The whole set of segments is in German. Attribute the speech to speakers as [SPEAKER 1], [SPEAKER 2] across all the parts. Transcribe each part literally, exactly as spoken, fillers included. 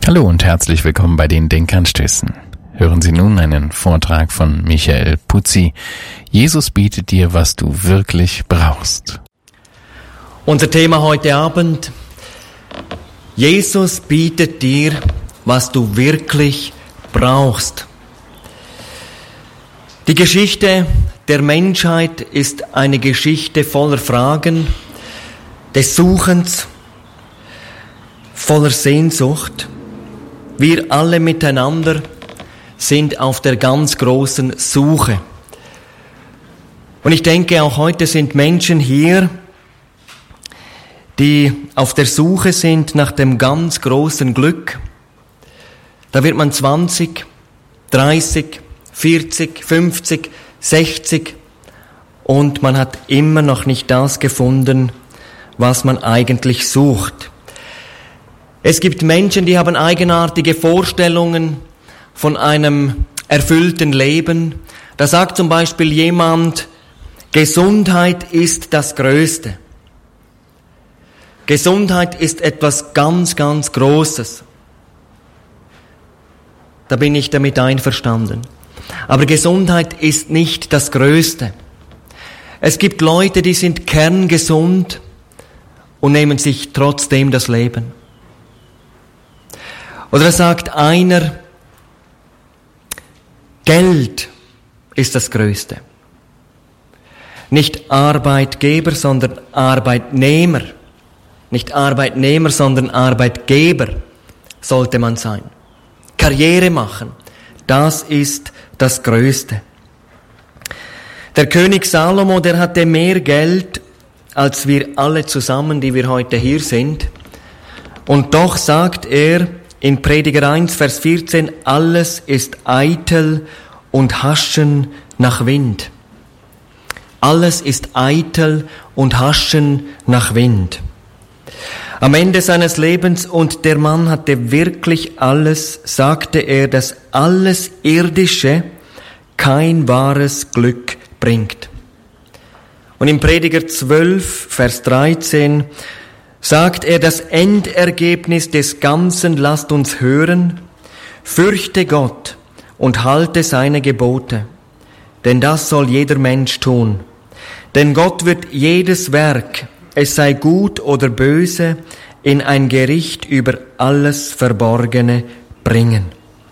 [SPEAKER 1] Hallo und herzlich willkommen bei den Denkanstößen. Hören Sie nun einen Vortrag von Michael Puzzi. Jesus bietet dir, was du wirklich brauchst.
[SPEAKER 2] Unser Thema heute Abend: Jesus bietet dir, was du wirklich brauchst. Die Geschichte der Menschheit ist eine Geschichte voller Fragen, des Suchens, voller Sehnsucht. Wir alle miteinander sind auf der ganz großen Suche. Und ich denke, auch heute sind Menschen hier, die auf der Suche sind nach dem ganz großen Glück. Da wird man zwanzig, dreißig, vierzig, fünfzig, sechzig und man hat immer noch nicht das gefunden, was man eigentlich sucht. Es gibt Menschen, die haben eigenartige Vorstellungen von einem erfüllten Leben. Da sagt zum Beispiel jemand, Gesundheit ist das Größte. Gesundheit ist etwas ganz, ganz Großes. Da bin ich damit einverstanden. Aber Gesundheit ist nicht das Größte. Es gibt Leute, die sind kerngesund und nehmen sich trotzdem das Leben. Oder sagt einer, Geld ist das Größte. Nicht Arbeitgeber, sondern Arbeitnehmer. Nicht Arbeitnehmer, sondern Arbeitgeber sollte man sein. Karriere machen, das ist das Größte. Der König Salomo, der hatte mehr Geld als wir alle zusammen, die wir heute hier sind. Und doch sagt er in Prediger eins, Vers vierzehn, alles ist eitel und haschen nach Wind. Alles ist eitel und haschen nach Wind. Am Ende seines Lebens, und der Mann hatte wirklich alles, sagte er, dass alles Irdische kein wahres Glück bringt. Und im Prediger zwölf, Vers dreizehn, sagt er, das Endergebnis des Ganzen lasst uns hören, fürchte Gott und halte seine Gebote, denn das soll jeder Mensch tun. Denn Gott wird jedes Werk, es sei gut oder böse, in ein Gericht über alles Verborgene bringen.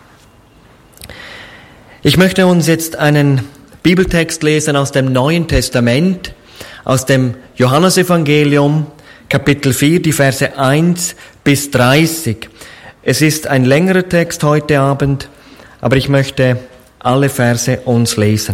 [SPEAKER 2] Ich möchte uns jetzt einen Bibeltext lesen aus dem Neuen Testament, aus dem Johannesevangelium, Kapitel vier, die Verse eins bis dreißig. Es ist ein längerer Text heute Abend, aber ich möchte alle Verse uns lesen.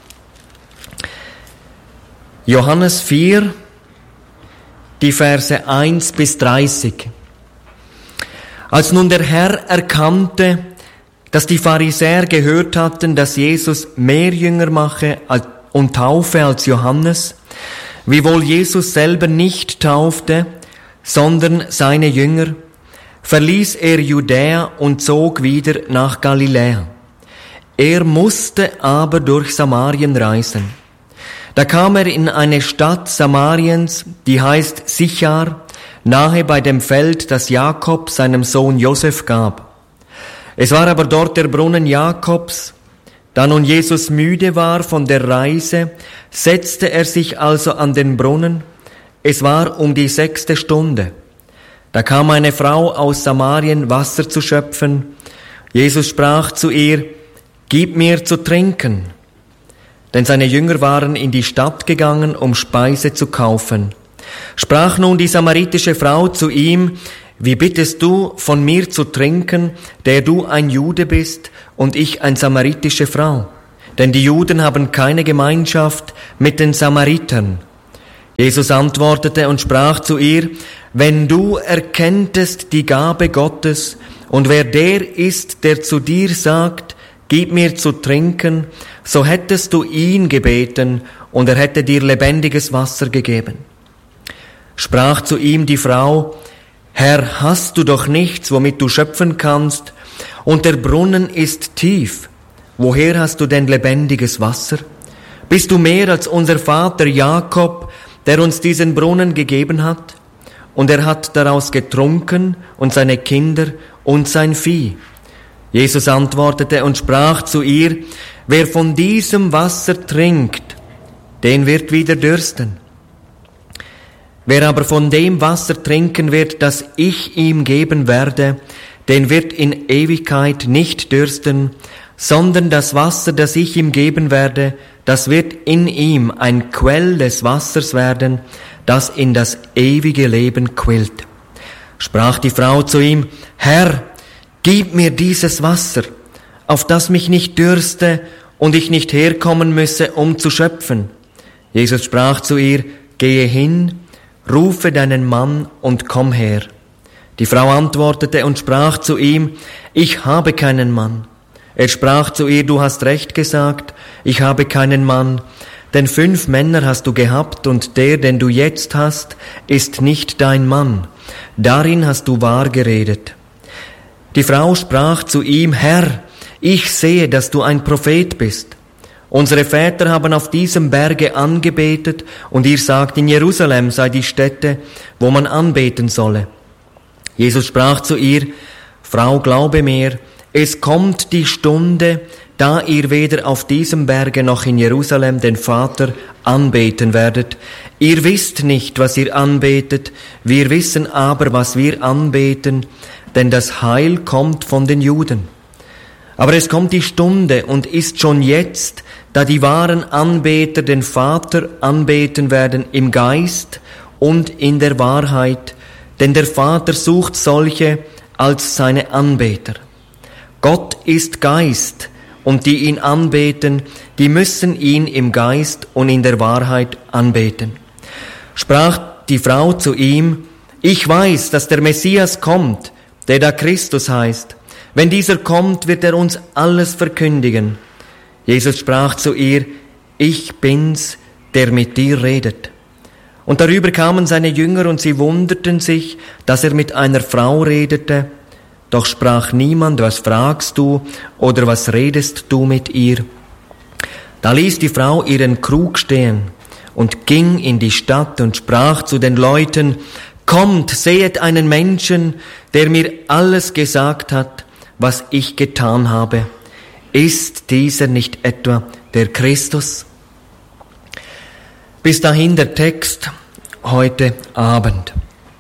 [SPEAKER 2] Johannes vier, die Verse eins bis dreißig. Als nun der Herr erkannte, dass die Pharisäer gehört hatten, dass Jesus mehr Jünger mache und taufe als Johannes, wiewohl Jesus selber nicht taufte, sondern seine Jünger, verließ er Judäa und zog wieder nach Galiläa. Er musste aber durch Samarien reisen. Da kam er in eine Stadt Samariens, die heißt Sichar, nahe bei dem Feld, das Jakob seinem Sohn Josef gab. Es war aber dort der Brunnen Jakobs. Da nun Jesus müde war von der Reise, setzte er sich also an den Brunnen. Es war um die sechste Stunde. Da kam eine Frau aus Samarien, Wasser zu schöpfen. Jesus sprach zu ihr, gib mir zu trinken. Denn seine Jünger waren in die Stadt gegangen, um Speise zu kaufen. Sprach nun die samaritische Frau zu ihm, wie bittest du, von mir zu trinken, der du ein Jude bist und ich eine samaritische Frau? Denn die Juden haben keine Gemeinschaft mit den Samaritern. Jesus antwortete und sprach zu ihr, wenn du erkenntest die Gabe Gottes und wer der ist, der zu dir sagt, gib mir zu trinken, so hättest du ihn gebeten und er hätte dir lebendiges Wasser gegeben. Sprach zu ihm die Frau, Herr, hast du doch nichts, womit du schöpfen kannst, und der Brunnen ist tief. Woher hast du denn lebendiges Wasser? Bist du mehr als unser Vater Jakob, der uns diesen Brunnen gegeben hat? Und er hat daraus getrunken und seine Kinder und sein Vieh. Jesus antwortete und sprach zu ihr, wer von diesem Wasser trinkt, den wird wieder dürsten. Wer aber von dem Wasser trinken wird, das ich ihm geben werde, den wird in Ewigkeit nicht dürsten, sondern das Wasser, das ich ihm geben werde, das wird in ihm ein Quell des Wassers werden, das in das ewige Leben quillt. Sprach die Frau zu ihm, Herr, gib mir dieses Wasser, auf das mich nicht dürste und ich nicht herkommen müsse, um zu schöpfen. Jesus sprach zu ihr, gehe hin, rufe deinen Mann und komm her. Die Frau antwortete und sprach zu ihm, ich habe keinen Mann. Er sprach zu ihr, du hast recht gesagt, ich habe keinen Mann, denn fünf Männer hast du gehabt und der, den du jetzt hast, ist nicht dein Mann. Darin hast du wahr geredet. Die Frau sprach zu ihm, Herr, ich sehe, dass du ein Prophet bist. Unsere Väter haben auf diesem Berge angebetet und ihr sagt, in Jerusalem sei die Stätte, wo man anbeten solle. Jesus sprach zu ihr, Frau, glaube mir, es kommt die Stunde, da ihr weder auf diesem Berge noch in Jerusalem den Vater anbeten werdet. Ihr wisst nicht, was ihr anbetet, wir wissen aber, was wir anbeten, denn das Heil kommt von den Juden. Aber es kommt die Stunde und ist schon jetzt, da die wahren Anbeter den Vater anbeten werden im Geist und in der Wahrheit, denn der Vater sucht solche als seine Anbeter. Gott ist Geist, und die ihn anbeten, die müssen ihn im Geist und in der Wahrheit anbeten. Sprach die Frau zu ihm, ich weiß, dass der Messias kommt, der da Christus heißt. Wenn dieser kommt, wird er uns alles verkündigen. Jesus sprach zu ihr, ich bin's, der mit dir redet. Und darüber kamen seine Jünger und sie wunderten sich, dass er mit einer Frau redete. Doch sprach niemand, was fragst du oder was redest du mit ihr? Da ließ die Frau ihren Krug stehen und ging in die Stadt und sprach zu den Leuten, kommt, sehet einen Menschen, der mir alles gesagt hat, was ich getan habe. Ist dieser nicht etwa der Christus? Bis dahin der Text heute Abend.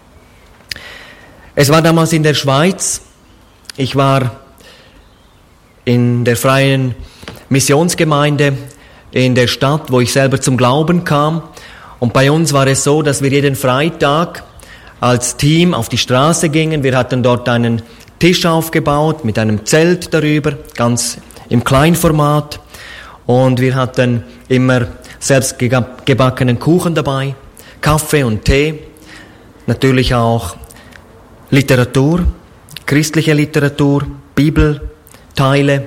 [SPEAKER 2] Es war damals in der Schweiz. Ich war in der freien Missionsgemeinde in der Stadt, wo ich selber zum Glauben kam. Und bei uns war es so, dass wir jeden Freitag als Team auf die Straße gingen. Wir hatten dort einen Tisch aufgebaut mit einem Zelt darüber, ganz im Kleinformat. Und wir hatten immer selbst gebackenen Kuchen dabei, Kaffee und Tee, natürlich auch Literatur, christliche Literatur, Bibelteile.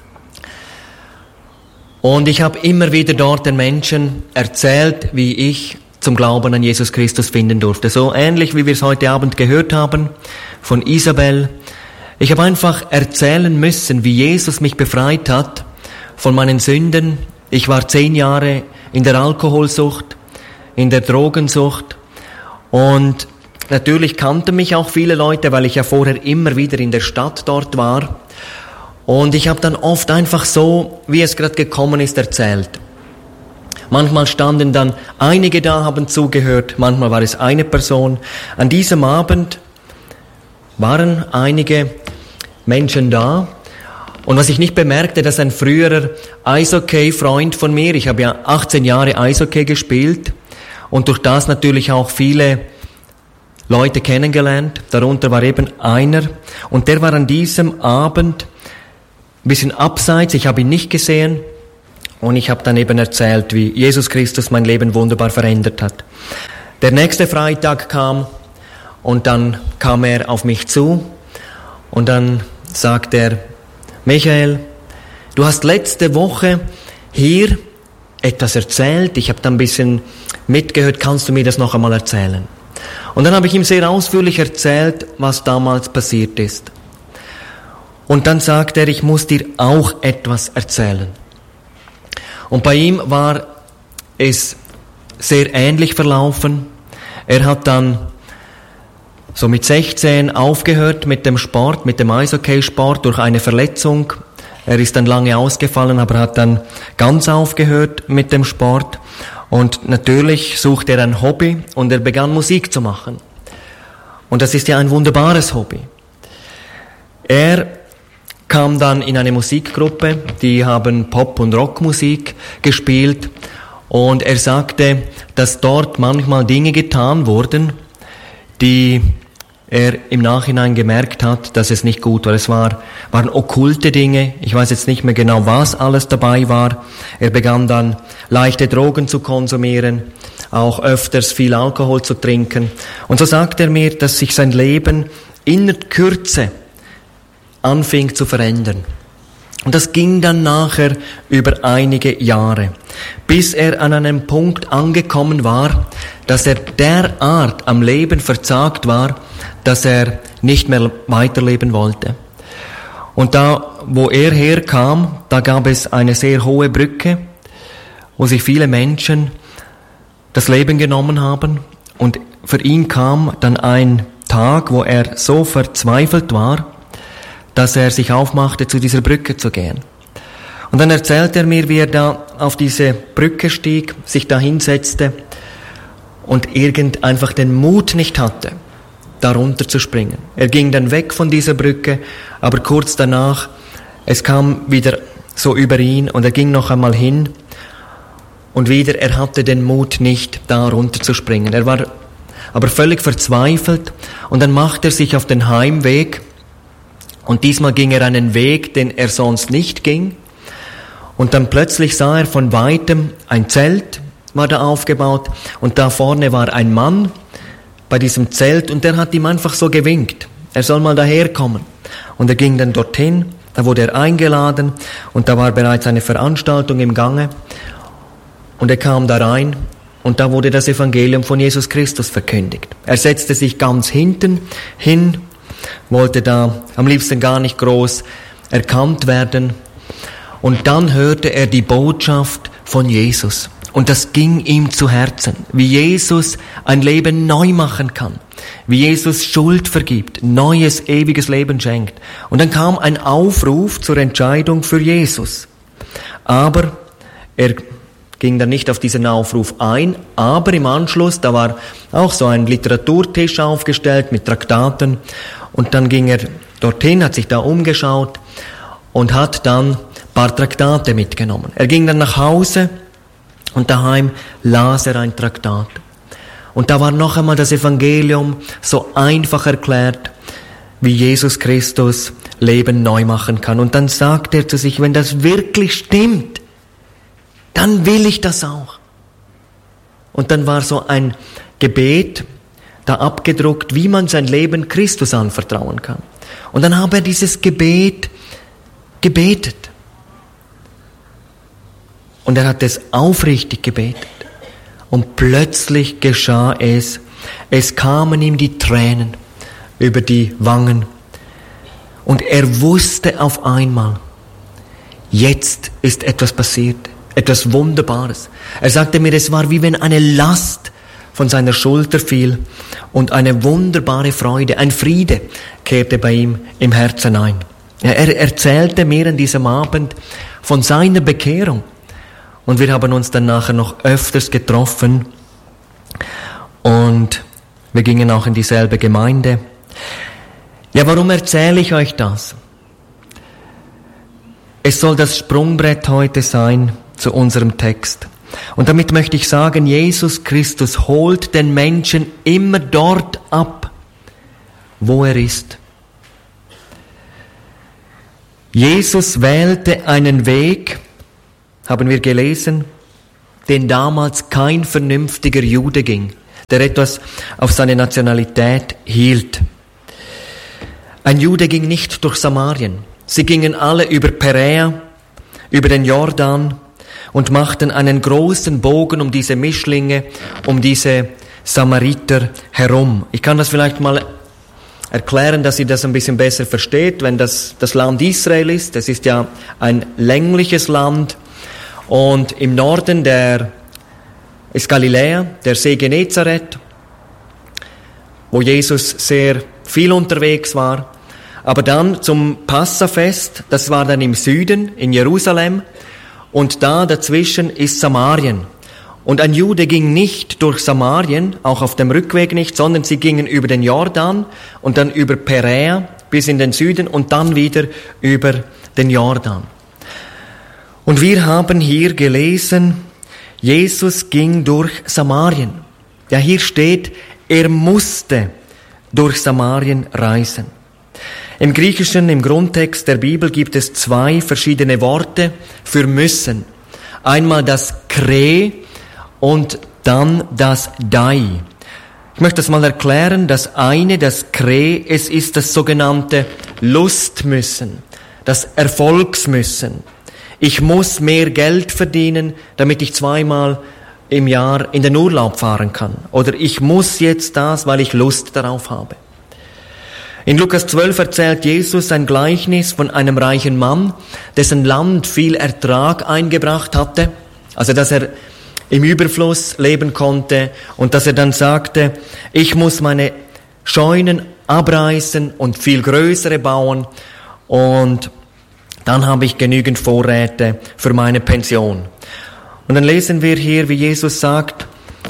[SPEAKER 2] Und ich habe immer wieder dort den Menschen erzählt, wie ich zum Glauben an Jesus Christus finden durfte. So ähnlich, wie wir es heute Abend gehört haben von Isabel. Ich habe einfach erzählen müssen, wie Jesus mich befreit hat von meinen Sünden. Ich war zehn Jahre in der Alkoholsucht, in der Drogensucht und natürlich kannten mich auch viele Leute, weil ich ja vorher immer wieder in der Stadt dort war. Und ich habe dann oft einfach so, wie es gerade gekommen ist, erzählt. Manchmal standen dann einige da, haben zugehört, manchmal war es eine Person. An diesem Abend waren einige Menschen da. Und was ich nicht bemerkte, dass ein früherer Eishockey-Freund von mir, ich habe ja achtzehn Jahre Eishockey gespielt und durch das natürlich auch viele Leute kennengelernt, darunter war eben einer und der war an diesem Abend ein bisschen abseits, ich habe ihn nicht gesehen und ich habe dann eben erzählt, wie Jesus Christus mein Leben wunderbar verändert hat. Der nächste Freitag kam und dann kam er auf mich zu und dann sagt er, Michael, du hast letzte Woche hier etwas erzählt, ich habe da ein bisschen mitgehört, kannst du mir das noch einmal erzählen? Und dann habe ich ihm sehr ausführlich erzählt, was damals passiert ist. Und dann sagt er, ich muss dir auch etwas erzählen. Und bei ihm war es sehr ähnlich verlaufen. Er hat dann so mit sechzehn aufgehört mit dem Sport, mit dem Eishockeysport durch eine Verletzung. Er ist dann lange ausgefallen, aber hat dann ganz aufgehört mit dem Sport. Und natürlich sucht er ein Hobby und er begann Musik zu machen. Und das ist ja ein wunderbares Hobby. Er kam dann in eine Musikgruppe, die haben Pop- und Rockmusik gespielt. Und er sagte, dass dort manchmal Dinge getan wurden, die er im Nachhinein gemerkt hat, dass es nicht gut war. Es war, waren okkulte Dinge. Ich weiß jetzt nicht mehr genau, was alles dabei war. Er begann dann leichte Drogen zu konsumieren, auch öfters viel Alkohol zu trinken. Und so sagt er mir, dass sich sein Leben in der Kürze anfing zu verändern. Und das ging dann nachher über einige Jahre, bis er an einem Punkt angekommen war, dass er derart am Leben verzagt war, dass er nicht mehr weiterleben wollte. Und da, wo er herkam, da gab es eine sehr hohe Brücke, wo sich viele Menschen das Leben genommen haben. Und für ihn kam dann ein Tag, wo er so verzweifelt war, dass er sich aufmachte, zu dieser Brücke zu gehen. Und dann erzählt er mir, wie er da auf diese Brücke stieg, sich da hinsetzte und irgend einfach den Mut nicht hatte, da runter zu springen. Er ging dann weg von dieser Brücke, aber kurz danach, es kam wieder so über ihn und er ging noch einmal hin und wieder, er hatte den Mut nicht, da runter zu springen. Er war aber völlig verzweifelt und dann machte er sich auf den Heimweg. Und diesmal ging er einen Weg, den er sonst nicht ging. Und dann plötzlich sah er von Weitem ein Zelt, war da aufgebaut. Und da vorne war ein Mann bei diesem Zelt und der hat ihm einfach so gewinkt. Er soll mal daherkommen. Und er ging dann dorthin, da wurde er eingeladen und da war bereits eine Veranstaltung im Gange. Und er kam da rein und da wurde das Evangelium von Jesus Christus verkündigt. Er setzte sich ganz hinten hin, wollte da am liebsten gar nicht groß erkannt werden. Und dann hörte er die Botschaft von Jesus. Und das ging ihm zu Herzen, wie Jesus ein Leben neu machen kann, wie Jesus Schuld vergibt, neues, ewiges Leben schenkt. Und dann kam ein Aufruf zur Entscheidung für Jesus. Aber er ging dann nicht auf diesen Aufruf ein, aber im Anschluss, da war auch so ein Literaturtisch aufgestellt mit Traktaten. Und dann ging er dorthin, hat sich da umgeschaut und hat dann ein paar Traktate mitgenommen. Er ging dann nach Hause und daheim las er ein Traktat. Und da war noch einmal das Evangelium so einfach erklärt, wie Jesus Christus Leben neu machen kann. Und dann sagt er zu sich, wenn das wirklich stimmt, dann will ich das auch. Und dann war so ein Gebet da abgedruckt, wie man sein Leben Christus anvertrauen kann. Und dann habe er dieses Gebet gebetet. Und er hat es aufrichtig gebetet. Und plötzlich geschah es. Es kamen ihm die Tränen über die Wangen. Und er wusste auf einmal, jetzt ist etwas passiert. Etwas Wunderbares. Er sagte mir, es war wie wenn eine Last von seiner Schulter fiel und eine wunderbare Freude, ein Friede kehrte bei ihm im Herzen ein. Er erzählte mir an diesem Abend von seiner Bekehrung und wir haben uns dann nachher noch öfters getroffen und wir gingen auch in dieselbe Gemeinde. Ja, warum erzähle ich euch das? Es soll das Sprungbrett heute sein zu unserem Text. Und damit möchte ich sagen, Jesus Christus holt den Menschen immer dort ab, wo er ist. Jesus wählte einen Weg, haben wir gelesen, den damals kein vernünftiger Jude ging, der etwas auf seine Nationalität hielt. Ein Jude ging nicht durch Samarien. Sie gingen alle über Peräa, über den Jordan, und machten einen großen Bogen um diese Mischlinge, um diese Samariter herum. Ich kann das vielleicht mal erklären, dass ihr das ein bisschen besser versteht, wenn das das Land Israel ist. Das ist ja ein längliches Land und im Norden der ist Galiläa, der See Genezareth wo Jesus sehr viel unterwegs war. Aber dann zum Passafest, das war dann im Süden, in Jerusalem, und da dazwischen ist Samarien. Und ein Jude ging nicht durch Samarien, auch auf dem Rückweg nicht, sondern sie gingen über den Jordan und dann über Peräa bis in den Süden und dann wieder über den Jordan. Und wir haben hier gelesen, Jesus ging durch Samarien. Ja, hier steht, er musste durch Samarien reisen. Im Griechischen, im Grundtext der Bibel gibt es zwei verschiedene Worte für müssen. Einmal das kre und dann das dai. Ich möchte das mal erklären. Das eine, das kre, es ist das sogenannte Lustmüssen, das Erfolgsmüssen. Ich muss mehr Geld verdienen, damit ich zweimal im Jahr in den Urlaub fahren kann. Oder ich muss jetzt das, weil ich Lust darauf habe. In Lukas zwölf erzählt Jesus ein Gleichnis von einem reichen Mann, dessen Land viel Ertrag eingebracht hatte, also dass er im Überfluss leben konnte und dass er dann sagte, ich muss meine Scheunen abreißen und viel größere bauen und dann habe ich genügend Vorräte für meine Pension. Und dann lesen wir hier, wie Jesus sagt,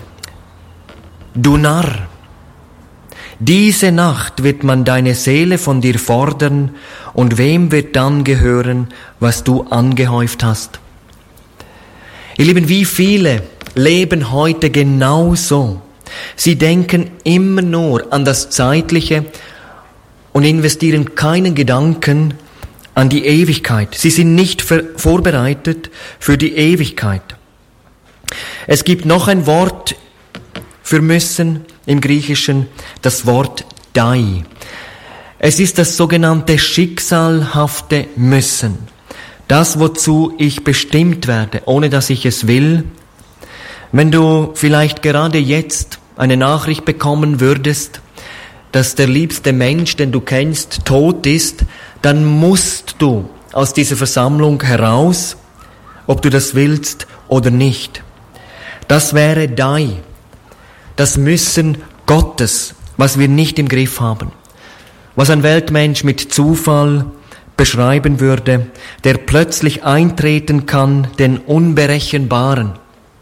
[SPEAKER 2] du Narr, diese Nacht wird man deine Seele von dir fordern und wem wird dann gehören, was du angehäuft hast? Ihr Lieben, wie viele leben heute genauso? Sie denken immer nur an das Zeitliche und investieren keinen Gedanken an die Ewigkeit. Sie sind nicht vorbereitet für die Ewigkeit. Es gibt noch ein Wort für müssen im Griechischen, das Wort dai. Es ist das sogenannte schicksalhafte Müssen. Das, wozu ich bestimmt werde, ohne dass ich es will. Wenn du vielleicht gerade jetzt eine Nachricht bekommen würdest, dass der liebste Mensch, den du kennst, tot ist, dann musst du aus dieser Versammlung heraus, ob du das willst oder nicht. Das wäre dai, das Müssen Gottes, was wir nicht im Griff haben. Was ein Weltmensch mit Zufall beschreiben würde, der plötzlich eintreten kann, den Unberechenbaren.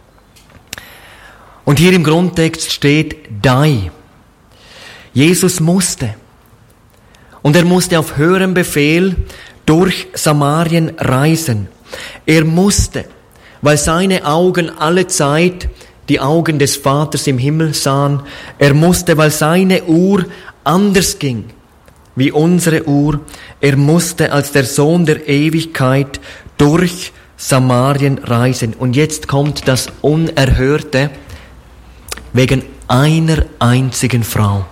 [SPEAKER 2] Und hier im Grundtext steht dai. Jesus musste. Und er musste auf höherem Befehl durch Samarien reisen. Er musste, weil seine Augen alle Zeit die Augen des Vaters im Himmel sahen. Er musste, weil seine Uhr anders ging wie unsere Uhr. Er musste als der Sohn der Ewigkeit durch Samarien reisen. Und jetzt kommt das Unerhörte, wegen einer einzigen Frau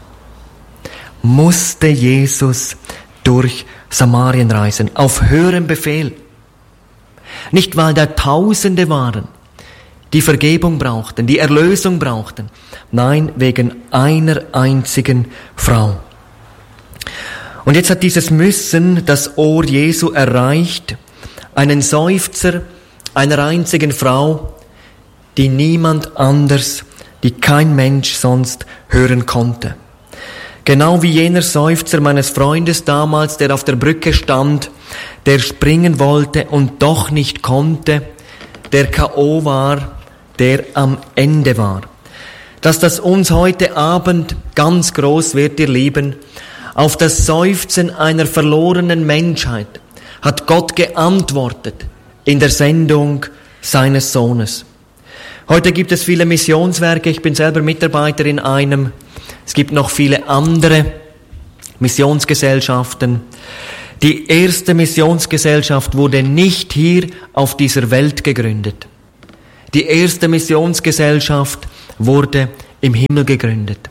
[SPEAKER 2] musste Jesus durch Samarien reisen, auf höherem Befehl. Nicht, weil da Tausende waren, die Vergebung brauchten, die Erlösung brauchten. Nein, wegen einer einzigen Frau. Und jetzt hat dieses Müssen das Ohr Jesu erreicht, einen Seufzer einer einzigen Frau, die niemand anders, die kein Mensch sonst hören konnte. Genau wie jener Seufzer meines Freundes damals, der auf der Brücke stand, der springen wollte und doch nicht konnte, der K O war, der am Ende war. Dass das uns heute Abend ganz groß wird, ihr Lieben, auf das Seufzen einer verlorenen Menschheit hat Gott geantwortet in der Sendung seines Sohnes. Heute gibt es viele Missionswerke, ich bin selber Mitarbeiter in einem. Es gibt noch viele andere Missionsgesellschaften. Die erste Missionsgesellschaft wurde nicht hier auf dieser Welt gegründet. Die erste Missionsgesellschaft wurde im Himmel gegründet.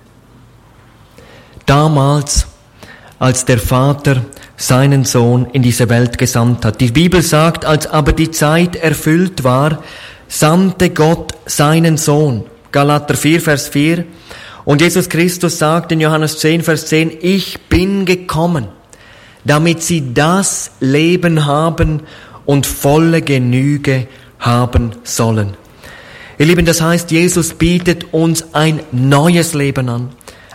[SPEAKER 2] Damals, als der Vater seinen Sohn in diese Welt gesandt hat. Die Bibel sagt, als aber die Zeit erfüllt war, sandte Gott seinen Sohn. Galater vier, Vers vier. Und Jesus Christus sagt in Johannes zehn, Vers zehn, ich bin gekommen, damit sie das Leben haben und volle Genüge haben sollen. Ihr Lieben, das heißt, Jesus bietet uns ein neues Leben an,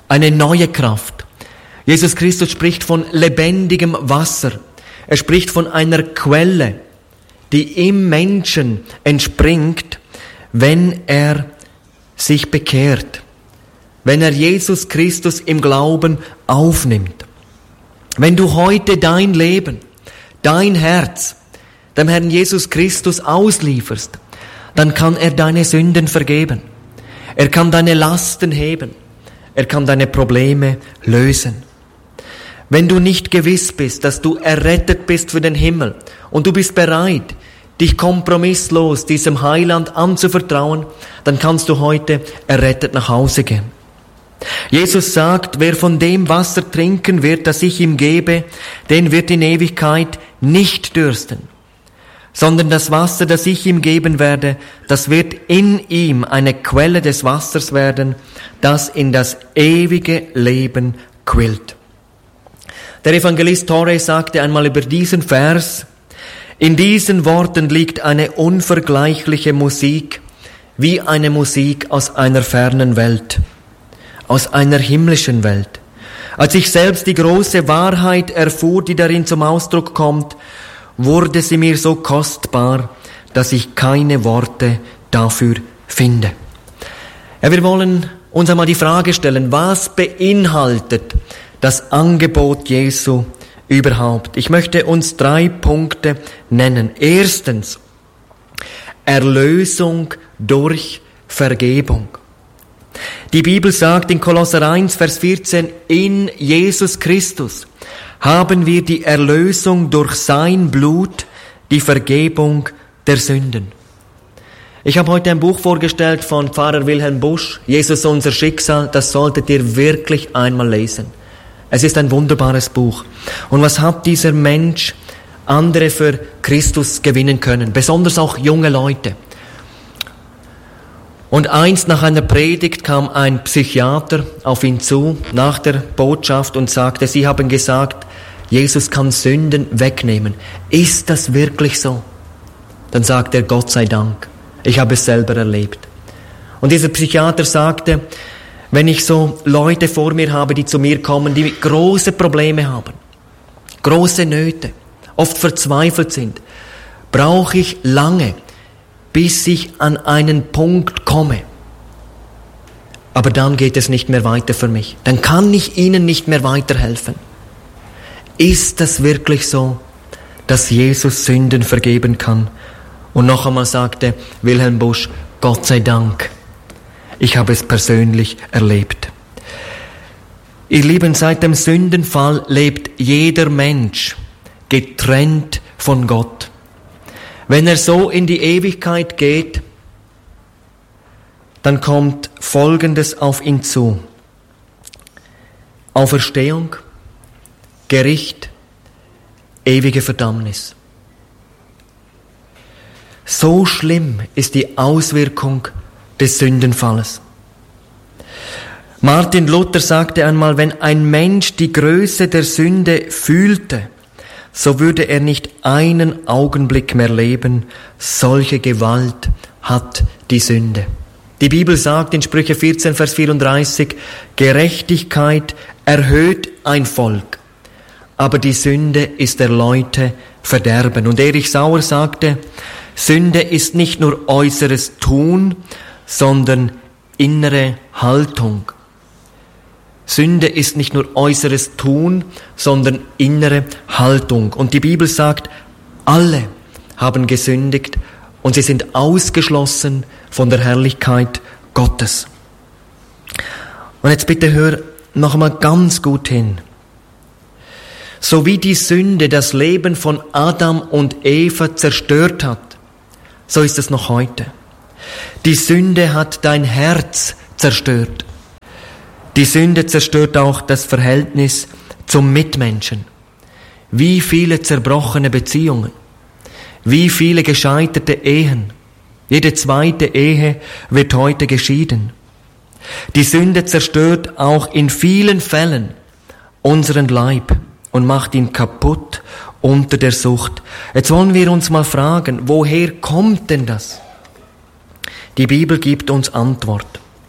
[SPEAKER 2] eine neue Kraft. Jesus Christus spricht von lebendigem Wasser. Er spricht von einer Quelle, die im Menschen entspringt, wenn er sich bekehrt, wenn er Jesus Christus im Glauben aufnimmt. Wenn du heute dein Leben, dein Herz dem Herrn Jesus Christus auslieferst, dann kann er deine Sünden vergeben. Er kann deine Lasten heben. Er kann deine Probleme lösen. Wenn du nicht gewiss bist, dass du errettet bist für den Himmel und du bist bereit, dich kompromisslos diesem Heiland anzuvertrauen, dann kannst du heute errettet nach Hause gehen. Jesus sagt, wer von dem Wasser trinken wird, das ich ihm gebe, den wird in Ewigkeit nicht dürsten, sondern das Wasser, das ich ihm geben werde, das wird in ihm eine Quelle des Wassers werden, das in das ewige Leben quillt. Der Evangelist Torrey sagte einmal über diesen Vers: In diesen Worten liegt eine unvergleichliche Musik, wie eine Musik aus einer fernen Welt, aus einer himmlischen Welt. Als ich selbst die große Wahrheit erfuhr, die darin zum Ausdruck kommt, wurde sie mir so kostbar, dass ich keine Worte dafür finde. Ja, wir wollen uns einmal die Frage stellen, was beinhaltet das Angebot Jesu überhaupt? Ich möchte uns drei Punkte nennen. Erstens, Erlösung durch Vergebung. Die Bibel sagt in Kolosser eins, Vers vierzehn, in Jesus Christus haben wir die Erlösung durch sein Blut, die Vergebung der Sünden. Ich habe heute ein Buch vorgestellt von Pfarrer Wilhelm Busch, Jesus unser Schicksal, das solltet ihr wirklich einmal lesen. Es ist ein wunderbares Buch. Und was hat dieser Mensch andere für Christus gewinnen können? Besonders auch junge Leute. Und einst nach einer Predigt kam ein Psychiater auf ihn zu, nach der Botschaft, und sagte, Sie haben gesagt, Jesus kann Sünden wegnehmen. Ist das wirklich so? Dann sagte er, Gott sei Dank, ich habe es selber erlebt. Und dieser Psychiater sagte, wenn ich so Leute vor mir habe, die zu mir kommen, die große Probleme haben, große Nöte, oft verzweifelt sind, brauche ich lange, bis ich an einen Punkt komme. Aber dann geht es nicht mehr weiter für mich. Dann kann ich ihnen nicht mehr weiterhelfen. Ist das wirklich so, dass Jesus Sünden vergeben kann? Und noch einmal sagte Wilhelm Busch, Gott sei Dank, ich habe es persönlich erlebt. Ihr Lieben, seit dem Sündenfall lebt jeder Mensch getrennt von Gott. Wenn er so in die Ewigkeit geht, dann kommt Folgendes auf ihn zu. Auferstehung, Gericht, ewige Verdammnis. So schlimm ist die Auswirkung des Sündenfalles. Martin Luther sagte einmal, wenn ein Mensch die Größe der Sünde fühlte, so würde er nicht einen Augenblick mehr leben. Solche Gewalt hat die Sünde. Die Bibel sagt in Sprüche vierzehn, Vers vierunddreißig, Gerechtigkeit erhöht ein Volk, aber die Sünde ist der Leute Verderben. Und Erich Sauer sagte, Sünde ist nicht nur äußeres Tun, sondern innere Haltung. Sünde ist nicht nur äußeres Tun, sondern innere Haltung. Und die Bibel sagt, alle haben gesündigt und sie sind ausgeschlossen von der Herrlichkeit Gottes. Und jetzt bitte hör noch einmal ganz gut hin. So wie die Sünde das Leben von Adam und Eva zerstört hat, so ist es noch heute. Die Sünde hat dein Herz zerstört. Die Sünde zerstört auch das Verhältnis zum Mitmenschen. Wie viele zerbrochene Beziehungen, wie viele gescheiterte Ehen. Jede zweite Ehe wird heute geschieden. Die Sünde zerstört auch in vielen Fällen unseren Leib und macht ihn kaputt unter der Sucht. Jetzt wollen wir uns mal fragen, woher kommt denn das? Die Bibel gibt uns Antwort.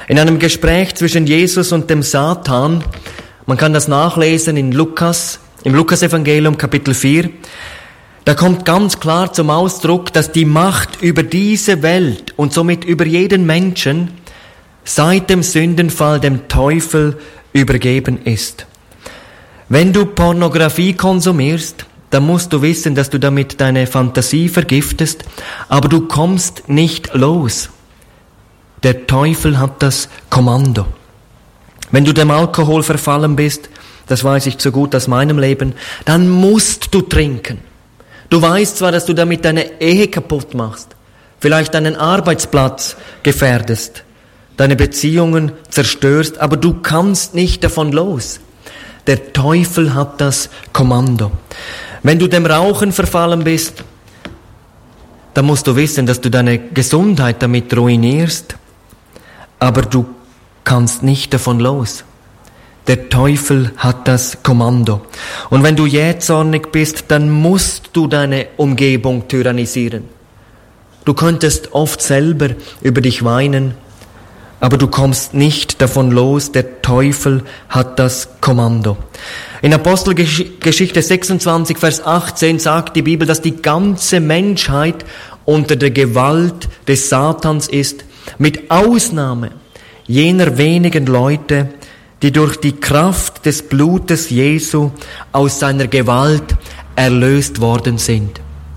[SPEAKER 2] In einem Gespräch zwischen Jesus und dem Satan, man kann das nachlesen in Lukas, im Lukasevangelium Kapitel vier, da kommt ganz klar zum Ausdruck, dass die Macht über diese Welt und somit über jeden Menschen seit dem Sündenfall dem Teufel übergeben ist. Wenn du Pornografie konsumierst, dann musst du wissen, dass du damit deine Fantasie vergiftest, aber du kommst nicht los. Der Teufel hat das Kommando. Wenn du dem Alkohol verfallen bist, das weiß ich so gut aus meinem Leben, dann musst du trinken. Du weißt zwar, dass du damit deine Ehe kaputt machst, vielleicht deinen Arbeitsplatz gefährdest, deine Beziehungen zerstörst, aber du kannst nicht davon los. Der Teufel hat das Kommando. Wenn du dem Rauchen verfallen bist, dann musst du wissen, dass du deine Gesundheit damit ruinierst, aber du kannst nicht davon los. Der Teufel hat das Kommando. Und wenn du jähzornig bist, dann musst du deine Umgebung tyrannisieren. Du könntest oft selber über dich weinen, aber du kommst nicht davon los. Der Teufel hat das Kommando. In Apostelgeschichte sechsundzwanzig, Vers achtzehn sagt die Bibel, dass die ganze Menschheit unter der Gewalt des Satans ist, mit Ausnahme jener wenigen Leute, die durch die Kraft des Blutes Jesu aus seiner Gewalt erlöst worden sind.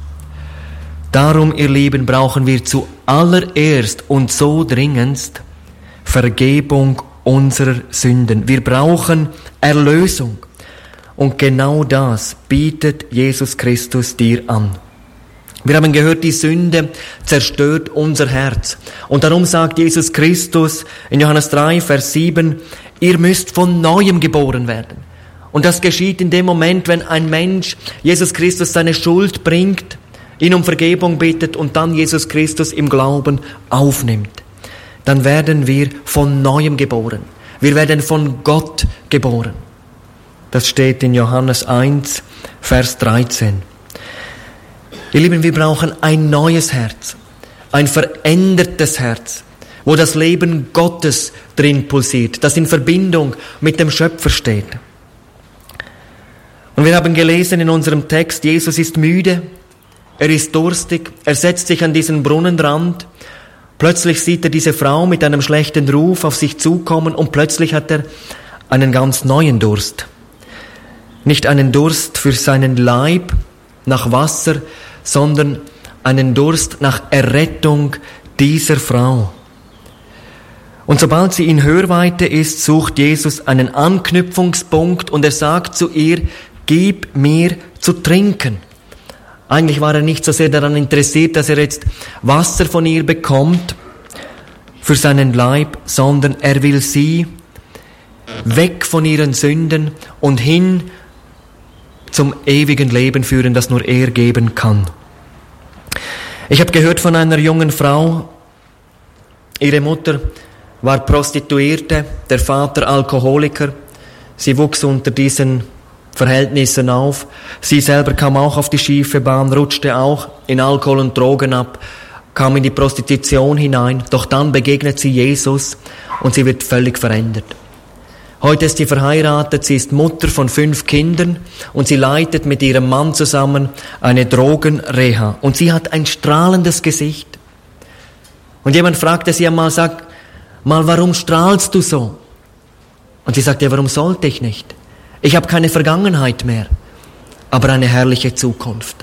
[SPEAKER 2] Darum, ihr Lieben, brauchen wir zuallererst und so dringendst Vergebung unserer Sünden. Wir brauchen Erlösung. Und genau das bietet Jesus Christus dir an. Wir haben gehört, die Sünde zerstört unser Herz. Und darum sagt Jesus Christus in Johannes drei, Vers sieben, ihr müsst von Neuem geboren werden. Und das geschieht in dem Moment, wenn ein Mensch Jesus Christus seine Schuld bringt, ihn um Vergebung bittet und dann Jesus Christus im Glauben aufnimmt. Dann werden wir von Neuem geboren. Wir werden von Gott geboren. Das steht in Johannes eins, Vers dreizehn. Ihr Lieben, wir brauchen ein neues Herz, ein verändertes Herz, wo das Leben Gottes drin pulsiert, das in Verbindung mit dem Schöpfer steht. Und wir haben gelesen in unserem Text, Jesus ist müde, er ist durstig, er setzt sich an diesen Brunnenrand, plötzlich sieht er diese Frau mit einem schlechten Ruf auf sich zukommen und plötzlich hat er einen ganz neuen Durst. Nicht einen Durst für seinen Leib nach Wasser, sondern einen Durst nach Errettung dieser Frau. Und sobald sie in Hörweite ist, sucht Jesus einen Anknüpfungspunkt und er sagt zu ihr, gib mir zu trinken. Eigentlich war er nicht so sehr daran interessiert, dass er jetzt Wasser von ihr bekommt für seinen Leib, sondern er will sie weg von ihren Sünden und hin zum ewigen Leben führen, das nur er geben kann. Ich habe gehört von einer jungen Frau, ihre Mutter war Prostituierte, der Vater Alkoholiker. Sie wuchs unter diesen Verhältnissen auf. Sie selber kam auch auf die schiefe Bahn, rutschte auch in Alkohol und Drogen ab, kam in die Prostitution hinein. Doch dann begegnet sie Jesus und sie wird völlig verändert. Heute ist sie verheiratet, sie ist Mutter von fünf Kindern und sie leitet mit ihrem Mann zusammen eine Drogenreha. Und sie hat ein strahlendes Gesicht. Und jemand fragte sie einmal, sag mal, warum strahlst du so? Und sie sagte, ja, warum sollte ich nicht? Ich habe keine Vergangenheit mehr, aber eine herrliche Zukunft.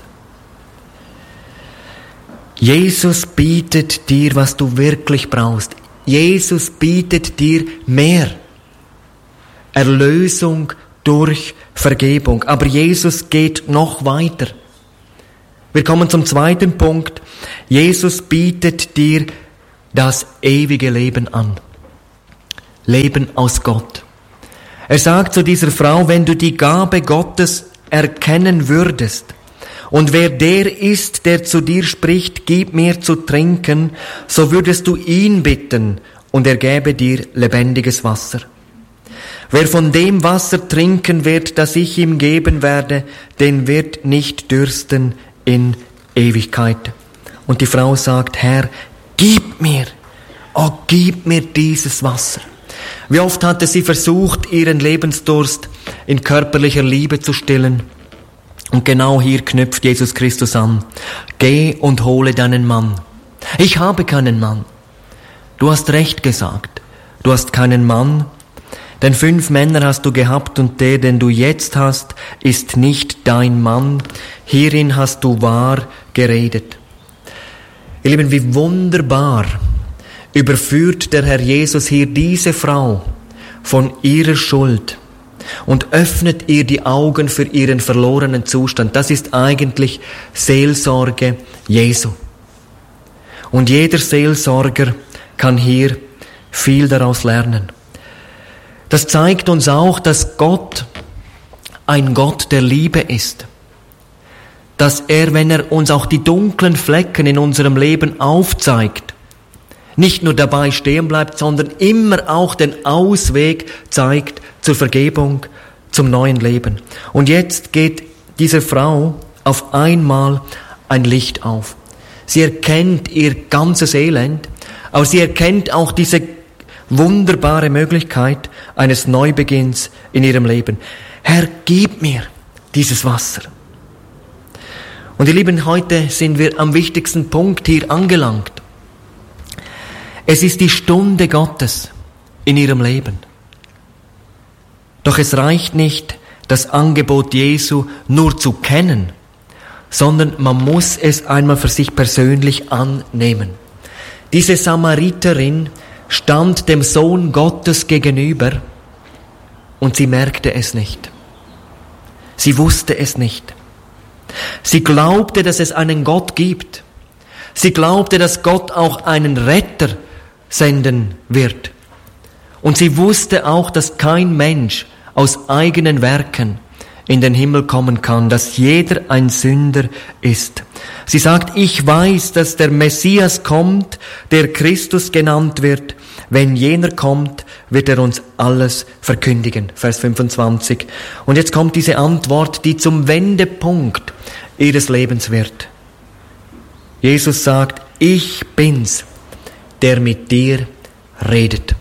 [SPEAKER 2] Jesus bietet dir, was du wirklich brauchst. Jesus bietet dir mehr. Erlösung durch Vergebung. Aber Jesus geht noch weiter. Wir kommen zum zweiten Punkt. Jesus bietet dir das ewige Leben an. Leben aus Gott. Er sagt zu dieser Frau, wenn du die Gabe Gottes erkennen würdest und wer der ist, der zu dir spricht, gib mir zu trinken, so würdest du ihn bitten und er gäbe dir lebendiges Wasser. Wer von dem Wasser trinken wird, das ich ihm geben werde, den wird nicht dürsten in Ewigkeit. Und die Frau sagt, Herr, gib mir oh, gib mir dieses Wasser. Wie oft hatte sie versucht, ihren Lebensdurst in körperlicher Liebe zu stillen. Und genau hier knüpft Jesus Christus an. Geh und hole deinen Mann. Ich habe keinen Mann. Du hast recht gesagt. Du hast keinen Mann, denn fünf Männer hast du gehabt und der, den du jetzt hast, ist nicht dein Mann. Hierin hast du wahr geredet. Ihr Lieben, wie wunderbar überführt der Herr Jesus hier diese Frau von ihrer Schuld und öffnet ihr die Augen für ihren verlorenen Zustand. Das ist eigentlich Seelsorge Jesu. Und jeder Seelsorger kann hier viel daraus lernen. Das zeigt uns auch, dass Gott ein Gott der Liebe ist. Dass er, wenn er uns auch die dunklen Flecken in unserem Leben aufzeigt, nicht nur dabei stehen bleibt, sondern immer auch den Ausweg zeigt zur Vergebung, zum neuen Leben. Und jetzt geht dieser Frau auf einmal ein Licht auf. Sie erkennt ihr ganzes Elend, aber sie erkennt auch diese wunderbare Möglichkeit eines Neubeginns in ihrem Leben. Herr, gib mir dieses Wasser. Und ihr Lieben, heute sind wir am wichtigsten Punkt hier angelangt. Es ist die Stunde Gottes in ihrem Leben. Doch es reicht nicht, das Angebot Jesu nur zu kennen, sondern man muss es einmal für sich persönlich annehmen. Diese Samariterin stand dem Sohn Gottes gegenüber und sie merkte es nicht. Sie wusste es nicht. Sie glaubte, dass es einen Gott gibt. Sie glaubte, dass Gott auch einen Retter senden wird. Und sie wusste auch, dass kein Mensch aus eigenen Werken in den Himmel kommen kann, dass jeder ein Sünder ist. Sie sagt, ich weiß, dass der Messias kommt, der Christus genannt wird. Wenn jener kommt, wird er uns alles verkündigen. Vers fünfundzwanzig. Und jetzt kommt diese Antwort, die zum Wendepunkt ihres Lebens wird. Jesus sagt, ich bin's, der mit dir redet.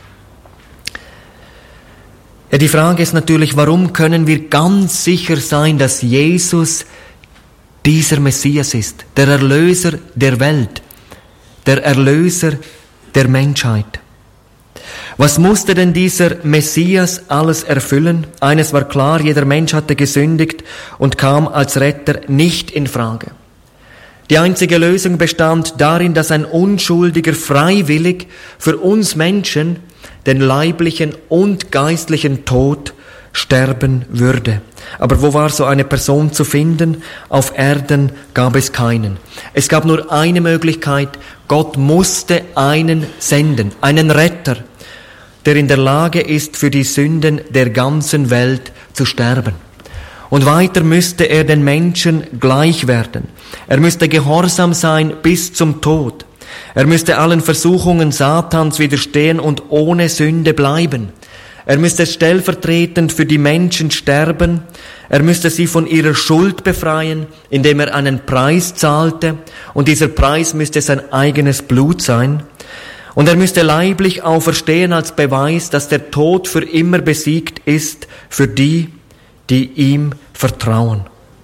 [SPEAKER 2] Ja, die Frage ist natürlich, warum können wir ganz sicher sein, dass Jesus dieser Messias ist, der Erlöser der Welt, der Erlöser der Menschheit? Was musste denn dieser Messias alles erfüllen? Eines war klar, jeder Mensch hatte gesündigt und kam als Retter nicht in Frage. Die einzige Lösung bestand darin, dass ein Unschuldiger freiwillig für uns Menschen den leiblichen und geistlichen Tod sterben würde. Aber wo war so eine Person zu finden? Auf Erden gab es keinen. Es gab nur eine Möglichkeit. Gott musste einen senden, einen Retter, der in der Lage ist, für die Sünden der ganzen Welt zu sterben. Und weiter müsste er den Menschen gleich werden. Er müsste gehorsam sein bis zum Tod. Er müsste allen Versuchungen Satans widerstehen und ohne Sünde bleiben. Er müsste stellvertretend für die Menschen sterben. Er müsste sie von ihrer Schuld befreien, indem er einen Preis zahlte. Und dieser Preis müsste sein eigenes Blut sein. Und er müsste leiblich auferstehen als Beweis, dass der Tod für immer besiegt ist für die, die ihm vertrauen.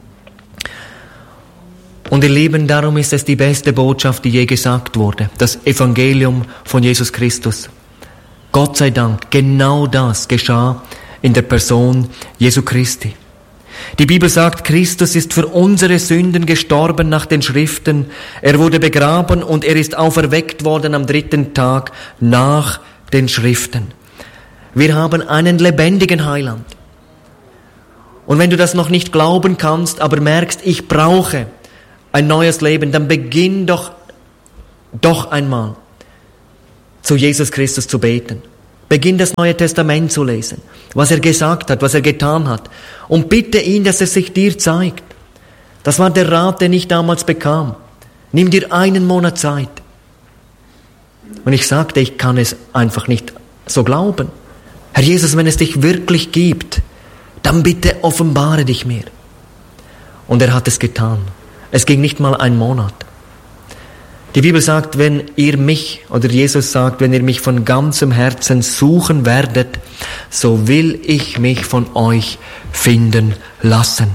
[SPEAKER 2] Und ihr Lieben, darum ist es die beste Botschaft, die je gesagt wurde, das Evangelium von Jesus Christus. Gott sei Dank, genau das geschah in der Person Jesu Christi. Die Bibel sagt, Christus ist für unsere Sünden gestorben nach den Schriften. Er wurde begraben und er ist auferweckt worden am dritten Tag nach den Schriften. Wir haben einen lebendigen Heiland. Und wenn du das noch nicht glauben kannst, aber merkst, ich brauche ein neues Leben, dann beginn doch, doch einmal zu Jesus Christus zu beten. Beginn das Neue Testament zu lesen, was er gesagt hat, was er getan hat. Und bitte ihn, dass er sich dir zeigt. Das war der Rat, den ich damals bekam. Nimm dir einen Monat Zeit. Und ich sagte, ich kann es einfach nicht so glauben. Herr Jesus, wenn es dich wirklich gibt, dann bitte offenbare dich mir. Und er hat es getan. Es ging nicht mal ein Monat. Die Bibel sagt, wenn ihr mich, oder Jesus sagt, wenn ihr mich von ganzem Herzen suchen werdet, so will ich mich von euch finden lassen.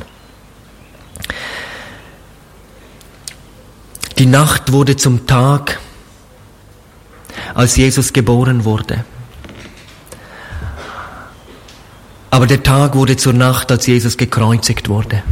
[SPEAKER 2] Die Nacht wurde zum Tag, als Jesus geboren wurde. Aber der Tag wurde zur Nacht, als Jesus gekreuzigt wurde.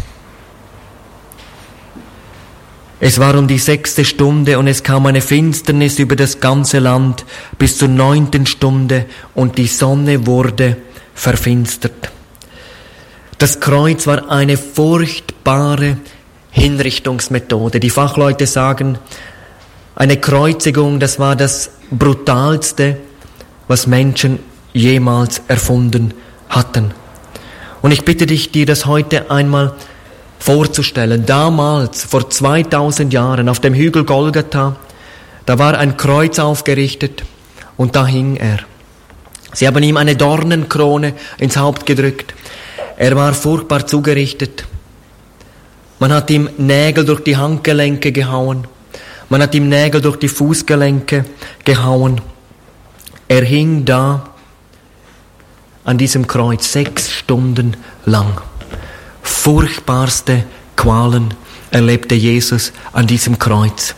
[SPEAKER 2] Es war um die sechste Stunde und es kam eine Finsternis über das ganze Land bis zur neunten Stunde und die Sonne wurde verfinstert. Das Kreuz war eine furchtbare Hinrichtungsmethode. Die Fachleute sagen, eine Kreuzigung, das war das Brutalste, was Menschen jemals erfunden hatten. Und ich bitte dich, dir das heute einmal vorzustellen. Damals, vor zweitausend Jahren, auf dem Hügel Golgatha, da war ein Kreuz aufgerichtet und da hing er. Sie haben ihm eine Dornenkrone ins Haupt gedrückt. Er war furchtbar zugerichtet. Man hat ihm Nägel durch die Handgelenke gehauen. Man hat ihm Nägel durch die Fußgelenke gehauen. Er hing da an diesem Kreuz sechs Stunden lang. Furchtbarste Qualen erlebte Jesus an diesem Kreuz.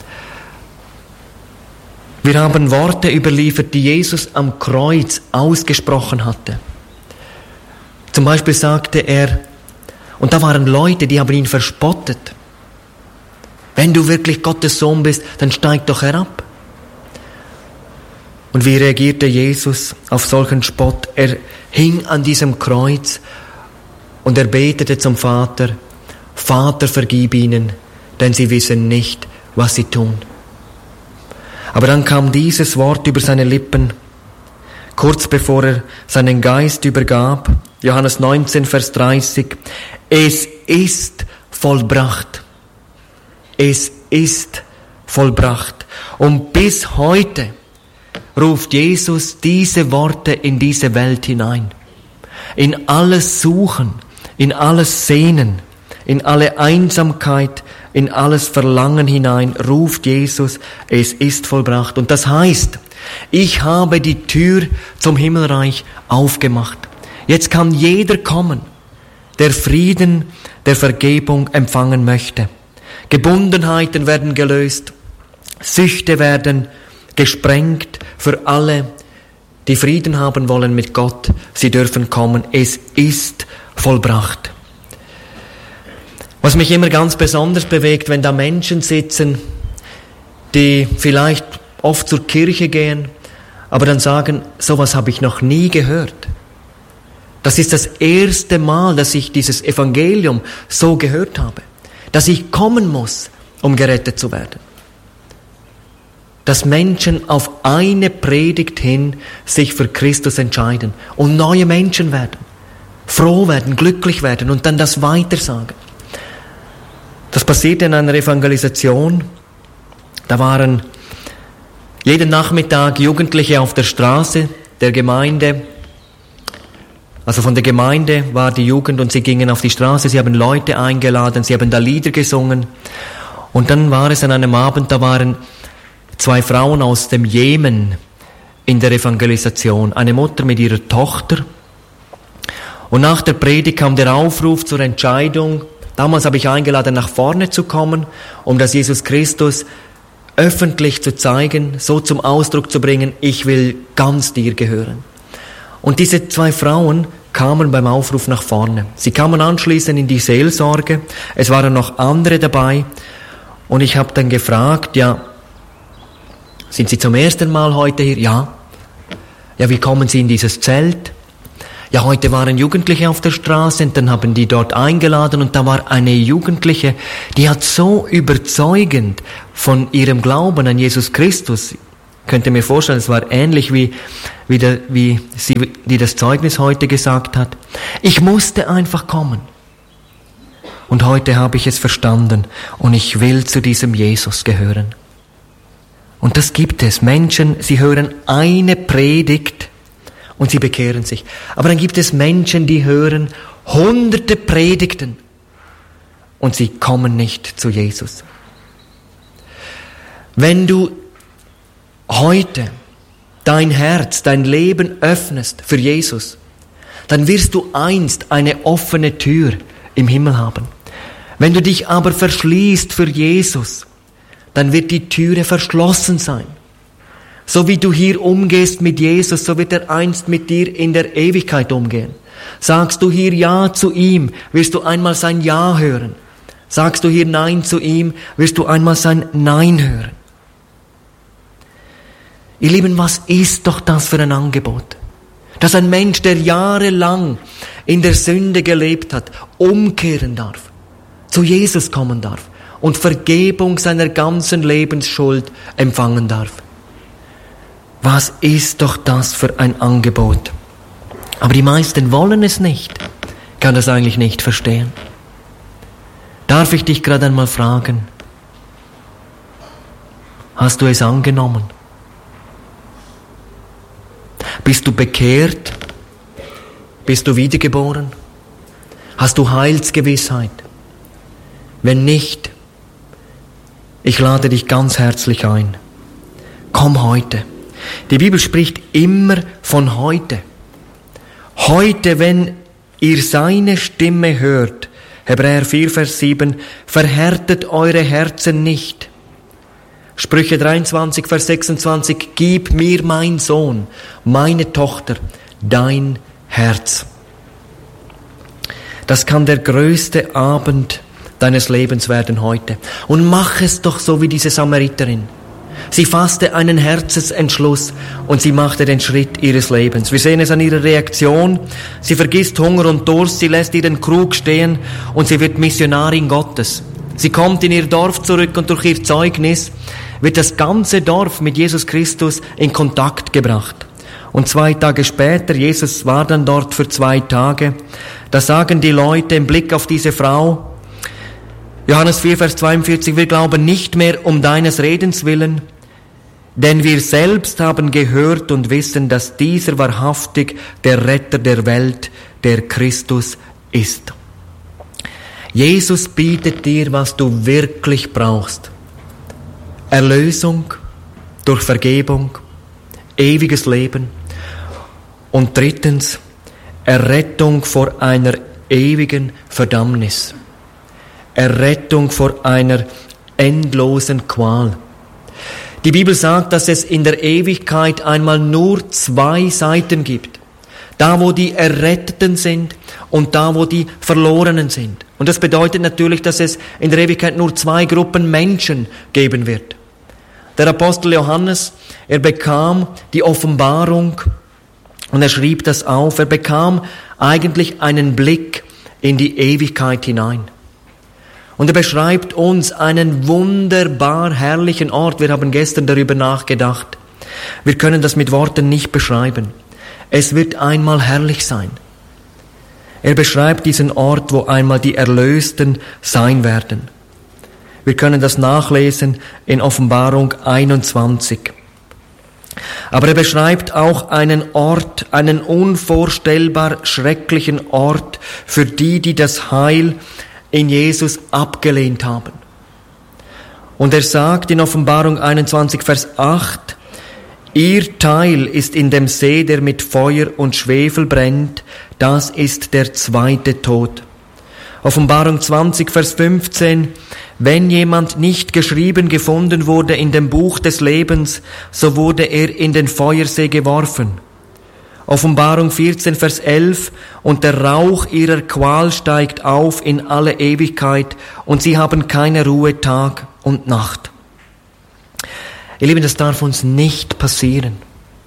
[SPEAKER 2] Wir haben Worte überliefert, die Jesus am Kreuz ausgesprochen hatte. Zum Beispiel sagte er, und da waren Leute, die haben ihn verspottet. Wenn du wirklich Gottes Sohn bist, dann steig doch herab. Und wie reagierte Jesus auf solchen Spott? Er hing an diesem Kreuz und er betete zum Vater, Vater, vergib ihnen, denn sie wissen nicht, was sie tun. Aber dann kam dieses Wort über seine Lippen, kurz bevor er seinen Geist übergab, Johannes neunzehn, Vers dreißig, es ist vollbracht. Es ist vollbracht. Und bis heute ruft Jesus diese Worte in diese Welt hinein. In alles Suchen, in alles Sehnen, in alle Einsamkeit, in alles Verlangen hinein ruft Jesus, es ist vollbracht. Und das heißt, ich habe die Tür zum Himmelreich aufgemacht. Jetzt kann jeder kommen, der Frieden, der Vergebung empfangen möchte. Gebundenheiten werden gelöst, Süchte werden gesprengt für alle, die Frieden haben wollen mit Gott. Sie dürfen kommen. Es ist vollbracht. Was mich immer ganz besonders bewegt, wenn da Menschen sitzen, die vielleicht oft zur Kirche gehen, aber dann sagen, sowas habe ich noch nie gehört. Das ist das erste Mal, dass ich dieses Evangelium so gehört habe. Dass ich kommen muss, um gerettet zu werden. Dass Menschen auf eine Predigt hin sich für Christus entscheiden und neue Menschen werden. Froh werden, glücklich werden und dann das weitersagen. Das passierte in einer Evangelisation. Da waren jeden Nachmittag Jugendliche auf der Straße der Gemeinde. Also von der Gemeinde war die Jugend und sie gingen auf die Straße, sie haben Leute eingeladen, sie haben da Lieder gesungen. Und dann war es an einem Abend, da waren zwei Frauen aus dem Jemen in der Evangelisation, eine Mutter mit ihrer Tochter. Und nach der Predigt kam der Aufruf zur Entscheidung. Damals habe ich eingeladen, nach vorne zu kommen, um das Jesus Christus öffentlich zu zeigen, so zum Ausdruck zu bringen, ich will ganz dir gehören. Und diese zwei Frauen kamen beim Aufruf nach vorne. Sie kamen anschließend in die Seelsorge. Es waren noch andere dabei. Und ich habe dann gefragt, ja, sind Sie zum ersten Mal heute hier? Ja. Ja, wie kommen Sie in dieses Zelt? Ja, heute waren Jugendliche auf der Straße und dann haben die dort eingeladen und da war eine Jugendliche, die hat so überzeugend von ihrem Glauben an Jesus Christus, könnte mir vorstellen, es war ähnlich wie, wie, der, wie sie, die das Zeugnis heute gesagt hat. Ich musste einfach kommen. Und heute habe ich es verstanden und ich will zu diesem Jesus gehören. Und das gibt es. Menschen, sie hören eine Predigt und sie bekehren sich. Aber dann gibt es Menschen, die hören hunderte Predigten und sie kommen nicht zu Jesus. Wenn du heute dein Herz, dein Leben öffnest für Jesus, dann wirst du einst eine offene Tür im Himmel haben. Wenn du dich aber verschließt für Jesus, dann wird die Türe verschlossen sein. So wie du hier umgehst mit Jesus, so wird er einst mit dir in der Ewigkeit umgehen. Sagst du hier Ja zu ihm, wirst du einmal sein Ja hören. Sagst du hier Nein zu ihm, wirst du einmal sein Nein hören. Ihr Lieben, was ist doch das für ein Angebot? Dass ein Mensch, der jahrelang in der Sünde gelebt hat, umkehren darf, zu Jesus kommen darf und Vergebung seiner ganzen Lebensschuld empfangen darf. Was ist doch das für ein Angebot? Aber die meisten wollen es nicht. Ich kann das eigentlich nicht verstehen. Darf ich dich gerade einmal fragen, hast du es angenommen? Bist du bekehrt? Bist du wiedergeboren? Hast du Heilsgewissheit? Wenn nicht, ich lade dich ganz herzlich ein. Komm heute. Die Bibel spricht immer von heute. Heute, wenn ihr seine Stimme hört, Hebräer vier, Vers sieben, verhärtet eure Herzen nicht. Sprüche dreiundzwanzig, Vers sechsundzwanzig, gib mir, mein Sohn, meine Tochter, dein Herz. Das kann der größte Abend deines Lebens werden heute. Und mach es doch so wie diese Samariterin. Sie fasste einen Herzensentschluss und sie machte den Schritt ihres Lebens. Wir sehen es an ihrer Reaktion. Sie vergisst Hunger und Durst, sie lässt ihren Krug stehen und sie wird Missionarin Gottes. Sie kommt in ihr Dorf zurück und durch ihr Zeugnis wird das ganze Dorf mit Jesus Christus in Kontakt gebracht. Und zwei Tage später, Jesus war dann dort für zwei Tage, da sagen die Leute im Blick auf diese Frau, Johannes vier, Vers zweiundvierzig, wir glauben nicht mehr um deines Redens willen, denn wir selbst haben gehört und wissen, dass dieser wahrhaftig der Retter der Welt, der Christus ist. Jesus bietet dir, was du wirklich brauchst. Erlösung durch Vergebung, ewiges Leben und drittens Errettung vor einer ewigen Verdammnis. Errettung vor einer endlosen Qual. Die Bibel sagt, dass es in der Ewigkeit einmal nur zwei Seiten gibt. Da, wo die Erretteten sind und da, wo die Verlorenen sind. Und das bedeutet natürlich, dass es in der Ewigkeit nur zwei Gruppen Menschen geben wird. Der Apostel Johannes, er bekam die Offenbarung und er schrieb das auf. Er bekam eigentlich einen Blick in die Ewigkeit hinein. Und er beschreibt uns einen wunderbar herrlichen Ort. Wir haben gestern darüber nachgedacht. Wir können das mit Worten nicht beschreiben. Es wird einmal herrlich sein. Er beschreibt diesen Ort, wo einmal die Erlösten sein werden. Wir können das nachlesen in Offenbarung einundzwanzig. Aber er beschreibt auch einen Ort, einen unvorstellbar schrecklichen Ort für die, die das Heil in Jesus abgelehnt haben. Und er sagt in Offenbarung einundzwanzig, Vers acht, ihr Teil ist in dem See, der mit Feuer und Schwefel brennt, das ist der zweite Tod. Offenbarung zwanzig, Vers fünfzehn, wenn jemand nicht geschrieben gefunden wurde in dem Buch des Lebens, so wurde er in den Feuersee geworfen. Offenbarung vierzehn, Vers elf, und der Rauch ihrer Qual steigt auf in alle Ewigkeit und sie haben keine Ruhe Tag und Nacht. Ihr Lieben, das darf uns nicht passieren.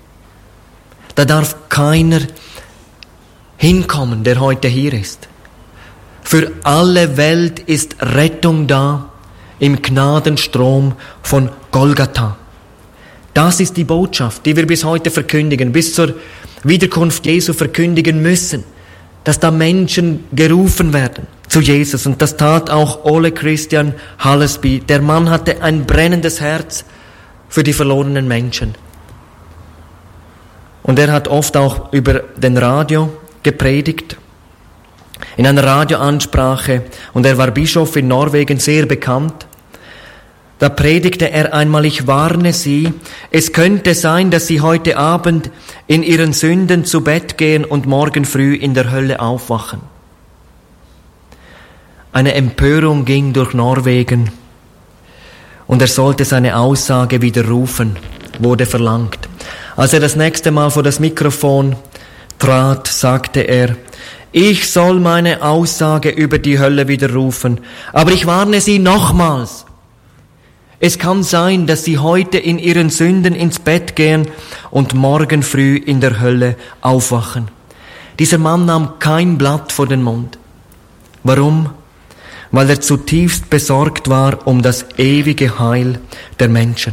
[SPEAKER 2] Da darf keiner hinkommen, der heute hier ist. Für alle Welt ist Rettung da im Gnadenstrom von Golgatha. Das ist die Botschaft, die wir bis heute verkündigen, bis zur Wiederkunft Jesu verkündigen müssen, dass da Menschen gerufen werden zu Jesus. Und das tat auch Ole Christian Hallesby. Der Mann hatte ein brennendes Herz für die verlorenen Menschen. Und er hat oft auch über den Radio gepredigt, in einer Radioansprache. Und er war Bischof in Norwegen, sehr bekannt. Da predigte er einmal: Ich warne Sie, es könnte sein, dass Sie heute Abend in Ihren Sünden zu Bett gehen und morgen früh in der Hölle aufwachen. Eine Empörung ging durch Norwegen und er sollte seine Aussage widerrufen, wurde verlangt. Als er das nächste Mal vor das Mikrofon trat, sagte er: Ich soll meine Aussage über die Hölle widerrufen, aber ich warne Sie nochmals. Es kann sein, dass Sie heute in Ihren Sünden ins Bett gehen und morgen früh in der Hölle aufwachen. Dieser Mann nahm kein Blatt vor den Mund. Warum? Weil er zutiefst besorgt war um das ewige Heil der Menschen.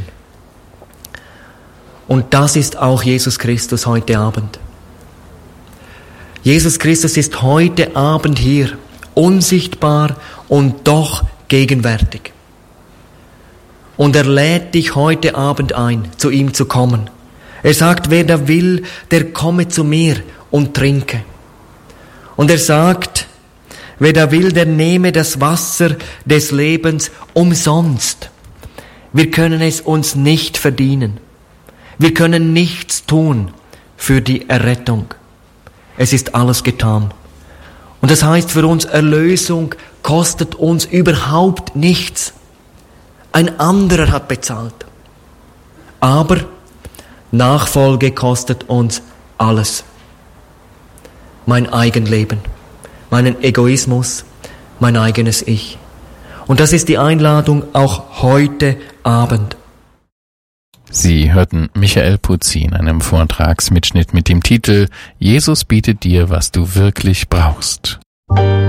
[SPEAKER 2] Und das ist auch Jesus Christus heute Abend. Jesus Christus ist heute Abend hier, unsichtbar und doch gegenwärtig. Und er lädt dich heute Abend ein, zu ihm zu kommen. Er sagt: Wer da will, der komme zu mir und trinke. Und er sagt: Wer da will, der nehme das Wasser des Lebens umsonst. Wir können es uns nicht verdienen. Wir können nichts tun für die Errettung. Es ist alles getan. Und das heißt für uns, Erlösung kostet uns überhaupt nichts. Ein anderer hat bezahlt. Aber Nachfolge kostet uns alles. Mein Eigenleben, meinen Egoismus, mein eigenes Ich. Und das ist die Einladung auch heute Abend.
[SPEAKER 1] Sie hörten Michael Putzi in einem Vortragsmitschnitt mit dem Titel Jesus bietet dir, was du wirklich brauchst.